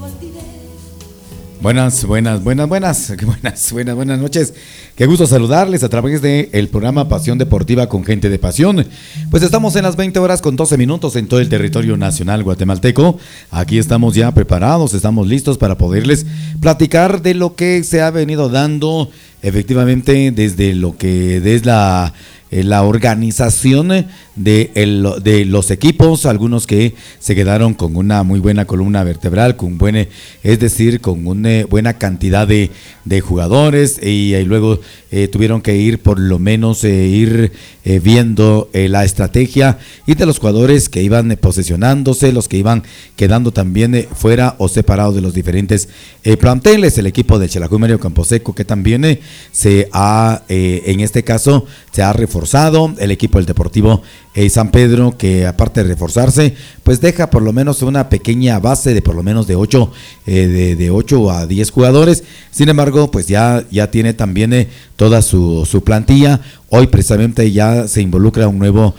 Buenas noches. Qué gusto saludarles a través del programa Pasión Deportiva con gente de pasión. Pues estamos en las 20 horas con 12 minutos en todo el territorio nacional guatemalteco. Aquí estamos ya preparados, estamos listos para poderles platicar de lo que se ha venido dando efectivamente desde lo que es la organización de los equipos, algunos que se quedaron con una muy buena columna vertebral, con con una buena cantidad de jugadores y luego tuvieron que ir por lo menos viendo la estrategia y de los jugadores que iban posesionándose, los que iban quedando también fuera o separados de los diferentes planteles. El equipo de Xelajú Mario Camposeco que también en este caso se ha reforzado, el equipo del Deportivo San Pedro, que aparte de reforzarse, pues deja por lo menos una pequeña base de por lo menos de 8 a 10 jugadores. Sin embargo, pues ya tiene también toda su plantilla. Hoy precisamente ya se involucra un nuevo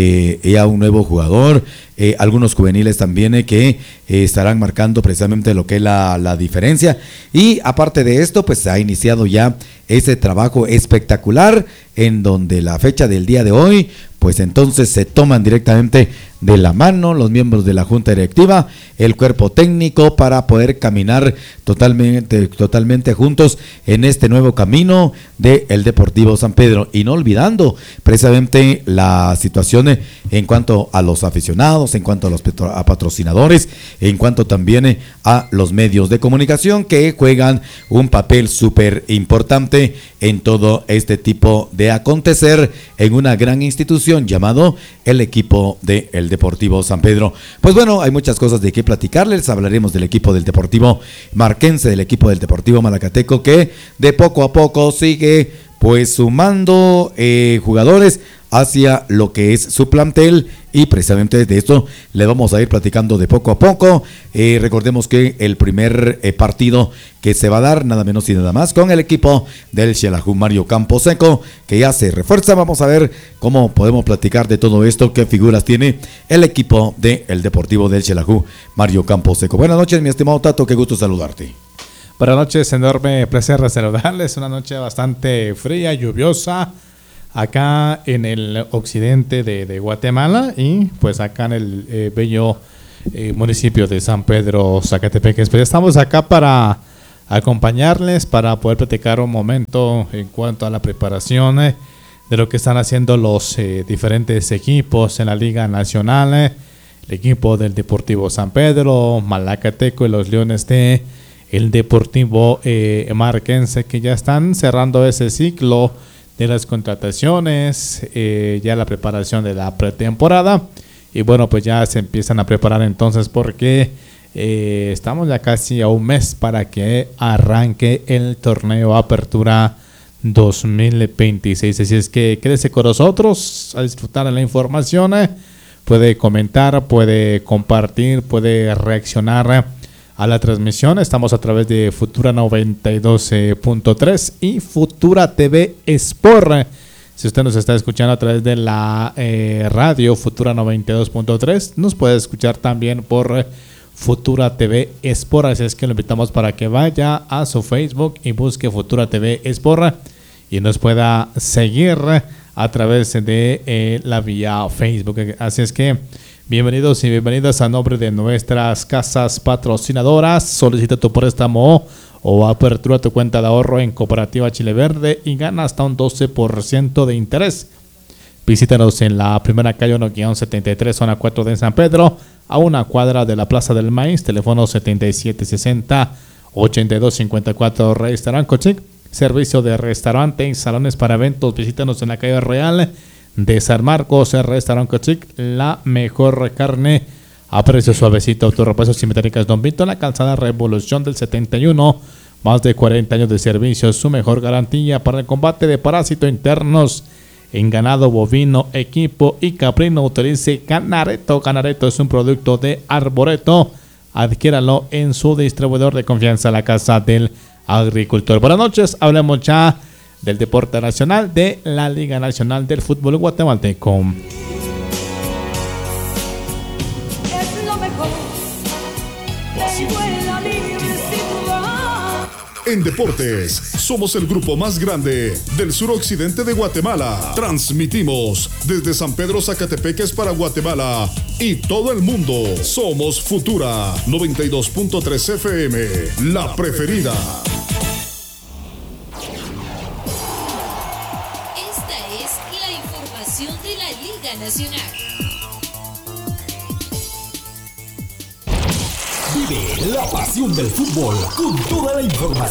jugador, algunos juveniles también que estarán marcando precisamente lo que es la diferencia. Y aparte de esto, pues se ha iniciado ya ese trabajo espectacular en donde la fecha del día de hoy, pues entonces se toman directamente de la mano los miembros de la Junta Directiva, el cuerpo técnico, para poder caminar totalmente juntos en este nuevo camino del Deportivo San Pedro, y no olvidando precisamente la situación en cuanto a los aficionados, en cuanto a patrocinadores, en cuanto también a los medios de comunicación que juegan un papel súper importante en todo este tipo de acontecer en una gran institución llamado el equipo del Deportivo San Pedro. Pues bueno, hay muchas cosas de qué platicarles. Hablaremos del equipo del Deportivo Marquense, del equipo del Deportivo Malacateco, que de poco a poco sigue pues sumando jugadores hacia lo que es su plantel, y precisamente de esto le vamos a ir platicando de poco a poco. Recordemos que el primer partido que se va a dar, nada menos y nada más, con el equipo del Xelajú Mario Camposeco, que ya se refuerza. Vamos a ver cómo podemos platicar de todo esto, qué figuras tiene el equipo del Deportivo del Xelajú Mario Camposeco. Buenas noches, mi estimado Tato, qué gusto saludarte. Buenas noches, enorme placer de saludarles. Una noche bastante fría, lluviosa, acá en el occidente de Guatemala, y pues acá en el bello municipio de San Pedro Zacatepeques. Pues estamos acá para acompañarles, para poder platicar un momento en cuanto a la preparación de lo que están haciendo los diferentes equipos en la Liga Nacional. El equipo del Deportivo San Pedro, Malacateco y los Leones de el Deportivo Marquense, que ya están cerrando ese ciclo de las contrataciones, ya la preparación de la pretemporada, y bueno, pues ya se empiezan a preparar entonces, porque estamos ya casi a un mes para que arranque el torneo Apertura 2026. Así es que quédese con nosotros a disfrutar de la información. Puede comentar, puede compartir, puede reaccionar a la transmisión. Estamos a través de Futura 92.3 y Futura TV Sport. Si usted nos está escuchando a través de la radio Futura 92.3, nos puede escuchar también por Futura TV Sport. Así es que lo invitamos para que vaya a su Facebook y busque Futura TV Sport y nos pueda seguir a través de la vía Facebook. Así es que bienvenidos y bienvenidas a nombre de nuestras casas patrocinadoras. Solicita tu préstamo o apertura tu cuenta de ahorro en Cooperativa Chile Verde y gana hasta un 12% de interés. Visítanos en la primera calle 1-73, zona 4 de San Pedro, a una cuadra de la Plaza del Maíz. Teléfono 7760-8254. Restaurant Cochic, servicio de restaurante y salones para eventos. Visítanos en la calle Real de San Marcos, el Restaurant Cochic, la mejor carne a precio suavecito. Autorepuestos y metálicas Don Vito, en la calzada Revolución del 71. Más de 40 años de servicio, su mejor garantía para el combate de parásitos internos en ganado bovino, equipo y caprino. Utilice Canareto. Canareto es un producto de Arboreto. Adquiéralo en su distribuidor de confianza, la Casa del Agricultor. Buenas noches, hablemos ya del deporte nacional, de la Liga Nacional del Fútbol Guatemalteco. Es lo mejor que hay en la Liga en deportes. Somos el grupo más grande del suroccidente de Guatemala. Transmitimos desde San Pedro Zacatepeques para Guatemala y todo el mundo. Somos Futura 92.3 FM, la preferida. Esta es la información de la Liga Nacional. Vive la pasión del fútbol con toda la información